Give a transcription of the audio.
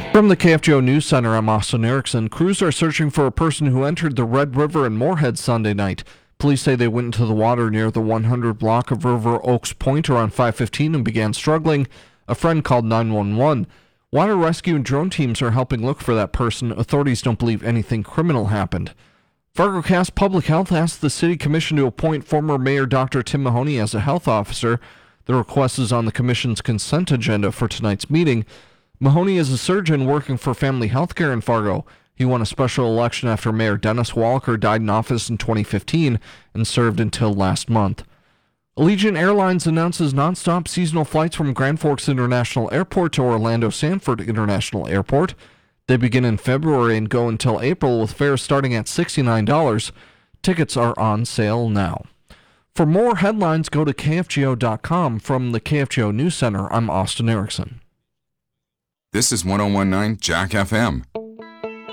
From the KFGO News Center, I'm Austin Erickson. Crews are searching for a person who entered the Red River in Moorhead Sunday night. Police say they went into the water near the 100 block of River Oaks Point around 5:15 and began struggling. A friend called 911. Water rescue and drone teams are helping look for that person. Authorities don't believe anything criminal happened. FargoCast Public Health asked the City Commission to appoint former Mayor Dr. Tim Mahoney as a health officer. The request is on the Commission's consent agenda for tonight's meeting. Mahoney is a surgeon working for Family Healthcare in Fargo. He won a special election after Mayor Dennis Walker died in office in 2015 and served until last month. Allegiant Airlines announces nonstop seasonal flights from Grand Forks International Airport to Orlando Sanford International Airport. They begin in February and go until April with fares starting at $69. Tickets are on sale now. For more headlines, go to KFGO.com. From the KFGO News Center, I'm Austin Erickson. This is 101.9 Jack FM.